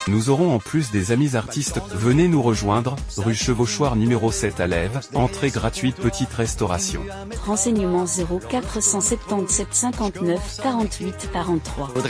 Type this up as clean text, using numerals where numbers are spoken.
Nous aurons en plus des amis artistes. Venez nous rejoindre, rue Chevauchoir numéro 7 à Lèves, entrée gratuite petite restauration. Renseignements 0477 59 48 43.